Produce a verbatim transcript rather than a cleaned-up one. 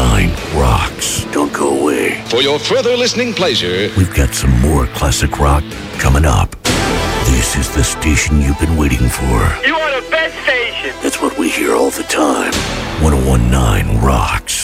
nine rocks. Don't go away. For your further listening pleasure, we've got some more classic rock coming up. This is the station you've been waiting for. You are the best station. That's what we hear all the time. one oh one point nine rocks.